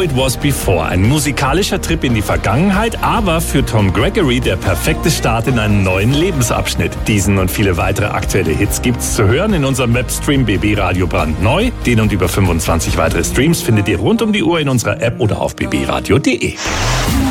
It Was Before. Ein musikalischer Trip in die Vergangenheit, aber für Tom Gregory der perfekte Start in einen neuen Lebensabschnitt. Diesen und viele weitere aktuelle Hits gibt's zu hören in unserem Webstream BB Radio brandneu. Den und über 25 weitere Streams findet ihr rund um die Uhr in unserer App oder auf bbradio.de.